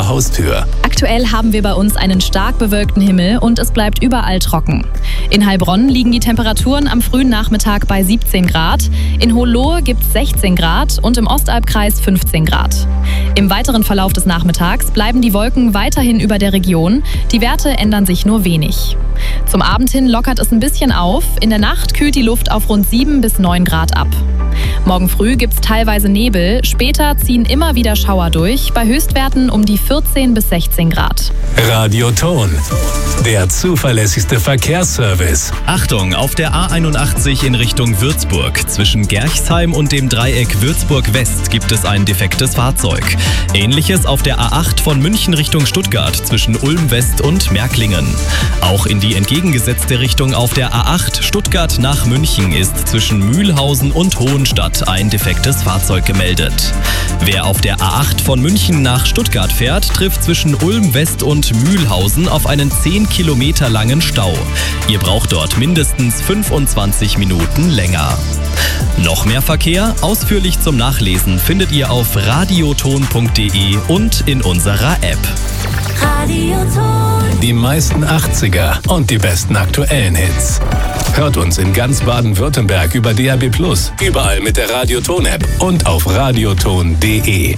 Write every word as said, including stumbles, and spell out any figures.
Ihrer Haustür. Aktuell haben wir bei uns einen stark bewölkten Himmel und es bleibt überall trocken. In Heilbronn liegen die Temperaturen am frühen Nachmittag bei siebzehn Grad, in Hohenlohe gibt es sechzehn Grad und im Ostalbkreis fünfzehn Grad. Im weiteren Verlauf des Nachmittags bleiben die Wolken weiterhin über der Region, die Werte ändern sich nur wenig. Zum Abend hin lockert es ein bisschen auf, in der Nacht kühlt die Luft auf rund sieben bis neun Grad ab. Morgen früh gibt es teilweise Nebel, später ziehen immer wieder Schauer durch, bei Höchstwerten um die vierzehn bis sechzehn Grad. Radioton, der zuverlässigste Verkehrsservice. Achtung, auf der A einundachtzig in Richtung Würzburg. Zwischen Gerchsheim und dem Dreieck Würzburg-West gibt es ein defektes Fahrzeug. Ähnliches auf der A acht von München Richtung Stuttgart zwischen Ulm-West und Märklingen. Auch in die entgegengesetzte Richtung auf der A acht Stuttgart nach München ist zwischen Mühlhausen und Hohenstadt ein defektes Fahrzeug gemeldet. Wer auf der A acht von München nach Stuttgart fährt, trifft zwischen Ulm-West und Mühlhausen auf einen zehn Kilometer langen Stau. Ihr braucht dort mindestens fünfundzwanzig Minuten länger. Noch mehr Verkehr, ausführlich zum Nachlesen, findet ihr auf radioton punkt de und in unserer App. Radioton. Die meisten achtziger und die besten aktuellen Hits. Hört uns in ganz Baden-Württemberg über D A B plus, überall mit der Radioton-App und auf radioton punkt de.